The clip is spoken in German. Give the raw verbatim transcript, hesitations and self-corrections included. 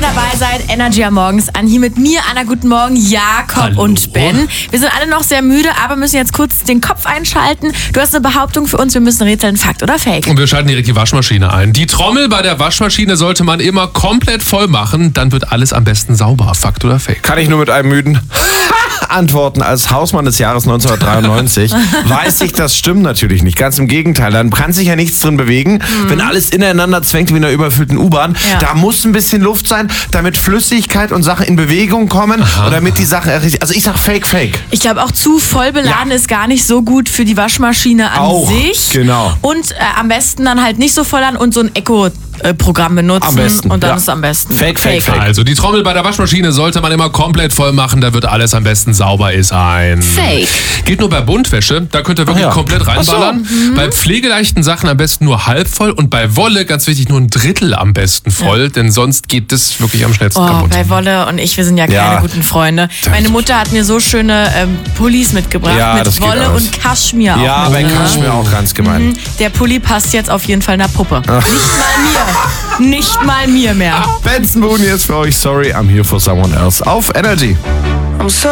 dabei seid. Energy am Morgens an. Hier mit mir, Anna, guten Morgen, Jakob Hallo. und Ben. Wir sind alle noch sehr müde, aber müssen jetzt kurz den Kopf einschalten. Du hast eine Behauptung für uns, wir müssen rätseln, Fakt oder Fake? Und wir schalten direkt die Waschmaschine ein. Die Trommel bei der Waschmaschine sollte man immer komplett voll machen, dann wird alles am besten sauber. Fakt oder Fake? Kann ich nur mit einem müden antworten. Als Hausmann des Jahres neunzehnhundertdreiundneunzig weiß ich, das stimmt natürlich nicht. Ganz im Gegenteil. Dann kann sich ja nichts drin bewegen. Mhm. Wenn alles ineinander zwängt wie in einer überfüllten U-Bahn, Ja. da muss ein bisschen Luft sein, damit Flüssigkeit und Sachen in Bewegung kommen. Aha. Und damit die Sachen richtig... Also ich sag Fake, Fake. Ich glaube auch zu voll beladen Ja. ist gar nicht so gut für die Waschmaschine an Auch, sich. genau. Und äh, am besten dann halt nicht so voll an und so ein Eco-Programm benutzen. Am besten, Und dann ja. ist es am besten. Fake, fake, fake. Also die Trommel bei der Waschmaschine sollte man immer komplett voll machen, da wird alles am besten sauber, ist ein... Fake. Geht nur bei Buntwäsche, da könnt ihr wirklich Ach ja. komplett reinballern. Ach so. Bei pflegeleichten Sachen am besten nur halb voll und bei Wolle, ganz wichtig, nur ein Drittel am besten voll, denn sonst geht das wirklich am schnellsten Oh, kaputt. bei Wolle und ich, wir sind ja keine Ja. guten Freunde. Meine Mutter hat mir so schöne ähm, Pullis mitgebracht Ja, das mit geht Wolle alles. und Kaschmir auch Ja, mit bei drin. Kaschmir auch ganz gemein. Mhm. Der Pulli passt jetzt auf jeden Fall einer Puppe. Nicht mal mir. Nicht mal mir mehr. Benson Boone jetzt für euch. Sorry, I'm here for someone else. Auf Energy.